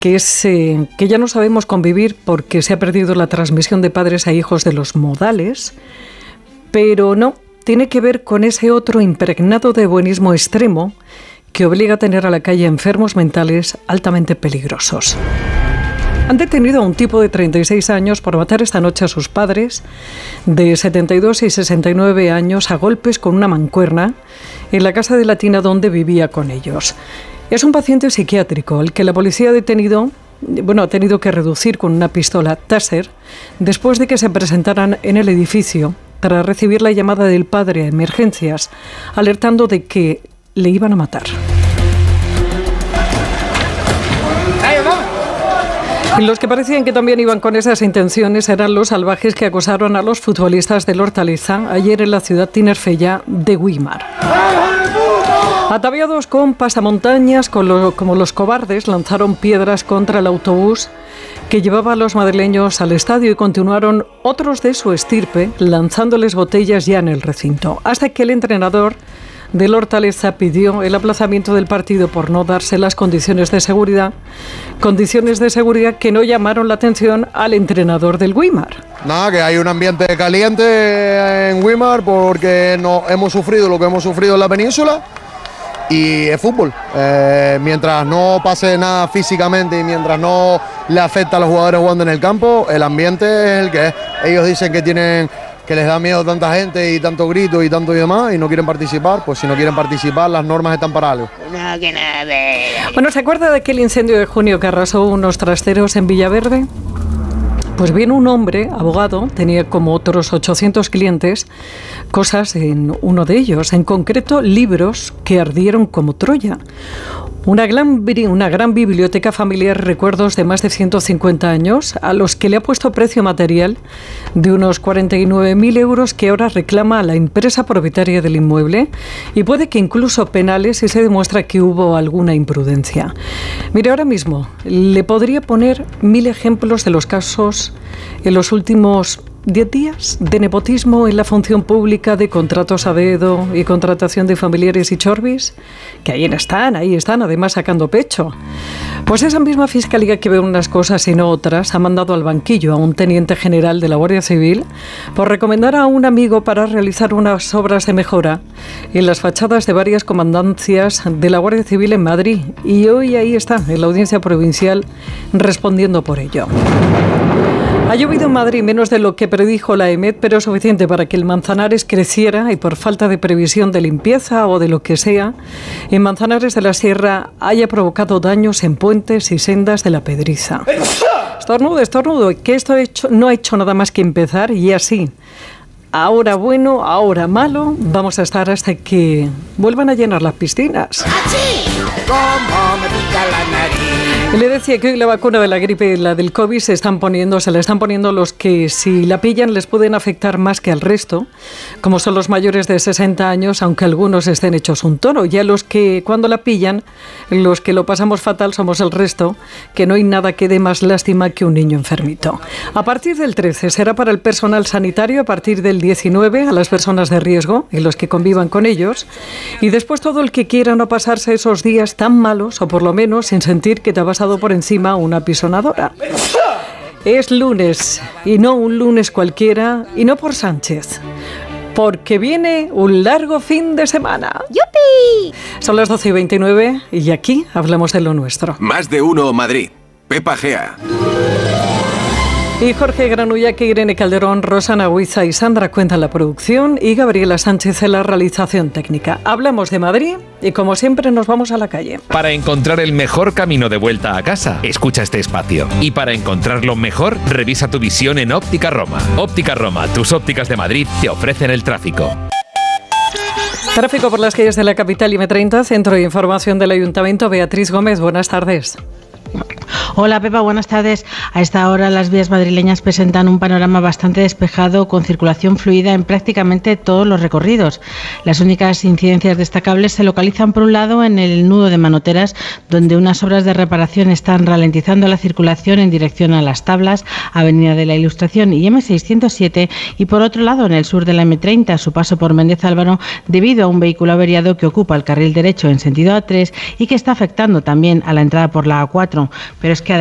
que es que ya no sabemos convivir porque se ha perdido la transmisión de padres a hijos de los modales, pero no, tiene que ver con ese otro impregnado de buenismo extremo que obliga a tener a la calle enfermos mentales altamente peligrosos. Han detenido a un tipo de 36 años por matar esta noche a sus padres de 72 y 69 años a golpes con una mancuerna en la casa de Latina donde vivía con ellos. Es un paciente psiquiátrico al que la policía ha tenido que reducir con una pistola Taser después de que se presentaran en el edificio para recibir la llamada del padre a emergencias, alertando de que le iban a matar. Y los que parecían que también iban con esas intenciones eran los salvajes que acosaron a los futbolistas del Hortaleza ayer en la ciudad tinerfeña de Güímar. Ataviados con pasamontañas, como los cobardes, lanzaron piedras contra el autobús que llevaba a los madrileños al estadio y continuaron otros de su estirpe lanzándoles botellas ya en el recinto, hasta que el entrenador del Hortaleza pidió el aplazamiento del partido por no darse las condiciones de seguridad que no llamaron la atención al entrenador del Güímar. Nada, que hay un ambiente caliente en Güímar porque hemos sufrido lo que hemos sufrido en la península y es fútbol. Mientras no pase nada físicamente y mientras no le afecta a los jugadores jugando en el campo, el ambiente es el que es. Ellos dicen que les da miedo tanta gente y tanto grito y tanto y demás y no quieren participar, pues si no quieren participar las normas están para algo. No, que nada. Bueno, ¿se acuerda de aquel incendio de junio que arrasó unos trasteros en Villaverde? Pues bien, un hombre, abogado, tenía como otros 800 clientes cosas en uno de ellos, en concreto libros que ardieron como Troya. Una gran biblioteca familiar, recuerdos de más de 150 años, a los que le ha puesto precio material de unos 49.000 euros que ahora reclama a la empresa propietaria del inmueble y puede que incluso penales si se demuestra que hubo alguna imprudencia. Mire, ahora mismo le podría poner 1000 ejemplos de los casos en los últimos 10 días de nepotismo en la función pública, de contratos a dedo y contratación de familiares y chorbis, que ahí están, además sacando pecho. Pues esa misma fiscalía que ve unas cosas y no otras ha mandado al banquillo a un teniente general de la Guardia Civil por recomendar a un amigo para realizar unas obras de mejora en las fachadas de varias comandancias de la Guardia Civil en Madrid. Y hoy ahí está, en la audiencia provincial, respondiendo por ello. Ha llovido en Madrid menos de lo que predijo la EMET, pero suficiente para que el Manzanares creciera y por falta de previsión de limpieza o de lo que sea, en Manzanares de la Sierra haya provocado daños en puentes y sendas de la Pedriza. Estornudo, que esto no ha hecho nada más que empezar y así, ahora bueno, ahora malo, vamos a estar hasta que vuelvan a llenar las piscinas. Como me pica la nariz. Le decía que hoy la vacuna de la gripe, la del COVID, se la están poniendo los que si la pillan les pueden afectar más que al resto, como son los mayores de 60 años, aunque algunos estén hechos un toro. Ya los que cuando la pillan, los que lo pasamos fatal somos el resto, que no hay nada que dé más lástima que un niño enfermito. A partir del 13 será para el personal sanitario, a partir del 19 a las personas de riesgo y los que convivan con ellos, y después todo el que quiera no pasarse esos días tan malos, o por lo menos sin sentir que te vas por encima una pisonadora. Es lunes y no un lunes cualquiera y no por Sánchez, porque viene un largo fin de semana. ¡Yupi! Son las 12:29 y aquí hablamos de lo nuestro. Más de uno Madrid. Pepa Gea. Y Jorge Granullac, Irene Calderón, Rosana Huiza y Sandra Cuenta en la producción y Gabriela Sánchez en la realización técnica. Hablamos de Madrid y como siempre nos vamos a la calle. Para encontrar el mejor camino de vuelta a casa, escucha este espacio. Y para encontrarlo mejor, revisa tu visión en Óptica Roma. Óptica Roma, tus ópticas de Madrid te ofrecen el tráfico. Tráfico por las calles de la capital y M30, Centro de Información del Ayuntamiento. Beatriz Gómez, buenas tardes. Hola Pepa, buenas tardes. A esta hora las vías madrileñas presentan un panorama bastante despejado con circulación fluida en prácticamente todos los recorridos. Las únicas incidencias destacables se localizan por un lado en el nudo de Manoteras, donde unas obras de reparación están ralentizando la circulación en dirección a Las Tablas, Avenida de la Ilustración y M607, y por otro lado en el sur de la M30 a su paso por Méndez Álvaro debido a un vehículo averiado que ocupa el carril derecho en sentido A3 y que está afectando también a la entrada por la A4. Pero es